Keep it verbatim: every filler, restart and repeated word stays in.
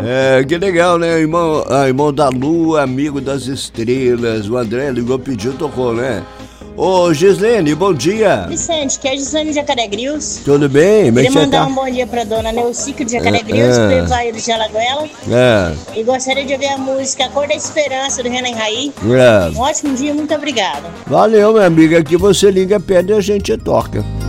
É, que legal, né? Irmão, ah, irmão da lua, amigo das estrelas. O André ligou, pediu, tocou, né? Ô, Gislene, bom dia. Vicente, que é a Gislene de Jacaré Grilos. Tudo bem? Queria Como é que mandar você um bom dia pra dona Neucica de Jacaré É, Grilos, é. pro Evair de Alagoela. É, E gostaria de ouvir a música A Cor da Esperança, do Renan Raí. é. Um ótimo dia, muito obrigada. Valeu, minha amiga. Aqui você liga, pede e a gente toca.